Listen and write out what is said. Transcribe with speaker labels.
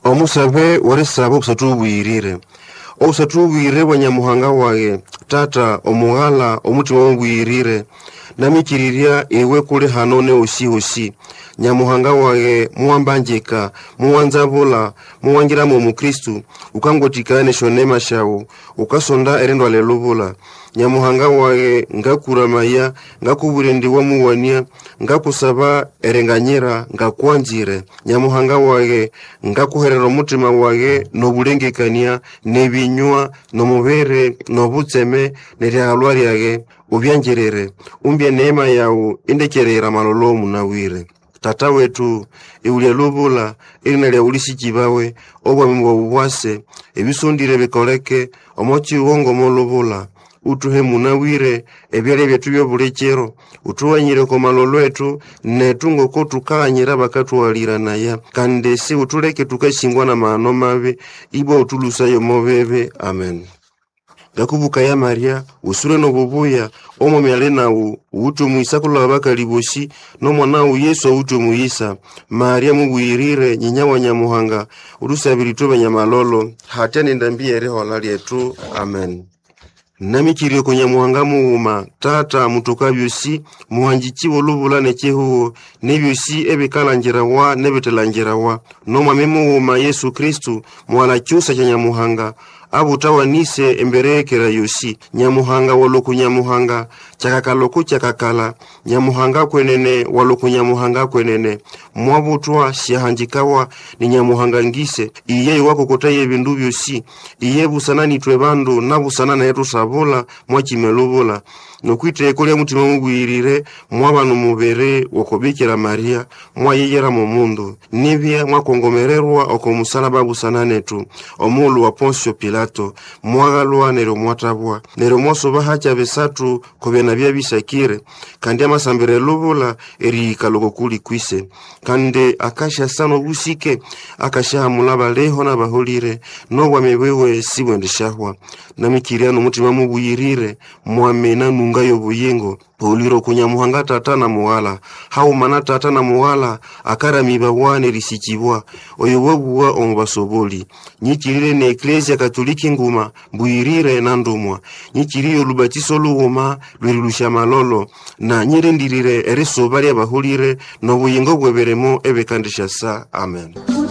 Speaker 1: omusabe oresaba obusatubwirire obusatubwirire bwa Nyamuhanga waye tata omughala omutima w'obwirire namikiriria ewe kuli hanone osi Nyamuhanga waye muambanjika muwanzabula muwangira mu Kristu ukangotikane shonema shawo ukasonda erendo lelubula Nyamuhanga waye ngakuramaya ngakuburendiwa muwania ngakusaba erenganyira ngakwanzire Nyamuhanga waye ngakuherera omutima waye nobulengekania nebinywa nomubere nobutseme neryahalwa lyage ubyanjerere umbye neema yawo indekerera malolo munawire tata wetu iulia lubula ilina lya ulisijibawe obwami bwase ebisundire bikoleke omochi uongo molubula utuhe munawire ebyale byetu byobulekero utuwanyire ko malolo etu netungo ko tukanyira bakatwalira naya kandi si utuleke tukashingwa na maano mabe ibo utulusayo mobebe amen. Gakubuka ya Maria usure no bubuya omo myalena utu muisakula abakaliboshi no mwana Yesu utu muisa Maria mubwirire nyinya wa Nyamuhanga urusabirito banyamalolo hatene ndambie reho lyetu amen. Namikirio ko Nyamuhanga muuma tata mutukabyosi muhanjikiwo lubula nechehuo nebyosi ebikalangira wa nebetelangira wa no mwame muuma Yesu Kristu mwala cyusa cya Nyamuhanga abutawanise emberekera yosi Nyamuhanga waloku Nyamuhanga chakakaloku chakakala Nyamuhanga kwenene waloku Nyamuhanga kwenene mwabutwa shihanjikawa ni Nyamuhanga ngise iye wako kotaye bindu byosi iye busanani twebandu nabusanana yetu sabola mwachimelubula nokwite kole mutima mugwirire mwabanu mubere wokobikira Maria mwayeyera mu mundu nibye mwakongomererwa okomusalaba busananetu omulu wa Poncio Pilato mwagalwa nero mwatabwa nero mwasoba hacha besatu kobena bya bisakire kandi amasambere lubula eri kaloko kuli kwise kandi akasha sano busike akasha mulaba leho na baholire no bwamewewe siwendeshahwa namikiria no mutima mugwirire mwamena nungayo buyingo poliro kunyamuhanga tata na muwala hau mana tata na muwala akara mibawane risichibwa oyowobuwa omubasoboli nyikirire ne Ecclesia Katoliki nguma mbuyirire na ndumwa nyikiriyo lubatiso luwuma lwirulusha malolo na nyirendirire ereso bali abahulire no buyingo bweberemo ebekandisha sa amen.